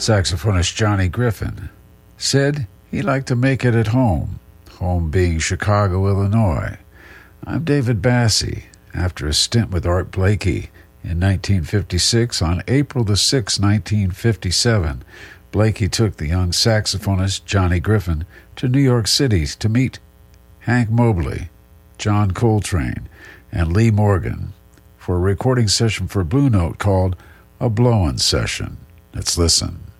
Saxophonist Johnny Griffin said he liked to make it at home being Chicago, Illinois. I'm David Bassey. After a stint with Art Blakey in 1956, on April the 6th, 1957, Blakey took the young saxophonist Johnny Griffin to New York City to meet Hank Mobley, John Coltrane, and Lee Morgan for a recording session for Blue Note called A Blowin' Session. Let's listen.